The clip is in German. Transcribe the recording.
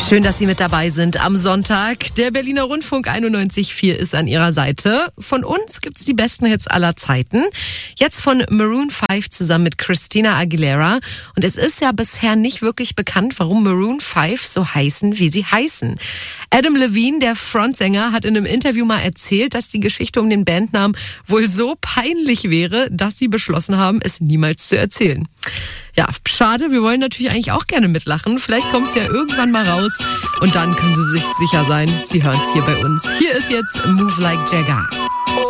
Schön, dass Sie mit dabei sind am Sonntag. Der Berliner Rundfunk 91.4 ist an Ihrer Seite. Von uns gibt's die besten Hits aller Zeiten. Jetzt von Maroon 5 zusammen mit Christina Aguilera. Und es ist ja bisher nicht wirklich bekannt, warum Maroon 5 so heißen, wie sie heißen. Adam Levine, der Frontsänger, hat in einem Interview mal erzählt, dass die Geschichte um den Bandnamen wohl so peinlich wäre, dass sie beschlossen haben, es niemals zu erzählen. Ja, schade, wir wollen natürlich eigentlich auch gerne mitlachen. Vielleicht kommt's ja irgendwann mal raus und dann können Sie sich sicher sein, Sie hören's hier bei uns. Hier ist jetzt Move Like Jagger.